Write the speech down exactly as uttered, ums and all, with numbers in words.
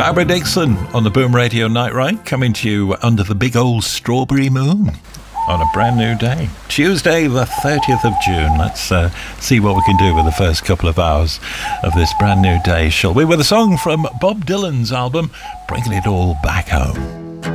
Barbara Dixon on the Boom Radio Night Ride, coming to you under the big old strawberry moon on a brand new day. Tuesday, the thirtieth of June. Let's uh, see what we can do with the first couple of hours of this brand new day, shall we? With a song from Bob Dylan's album, Bringing It All Back Home.